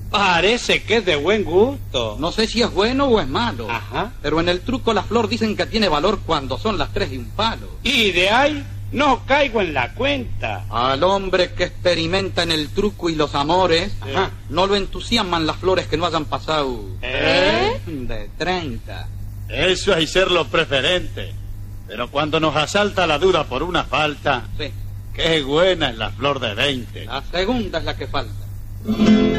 Parece que es de buen gusto. No sé si es bueno o es malo. Ajá. Pero en el truco la flor dicen que tiene valor cuando son las 3 y un palo. Y de ahí no caigo en la cuenta. Al hombre que experimenta en el truco y los amores, Ajá. no lo entusiasman las flores que no hayan pasado de 30. Eso es serlo preferente. Pero cuando nos asalta la duda por una falta, Sí, qué buena es la flor de 20. la segunda es la que falta.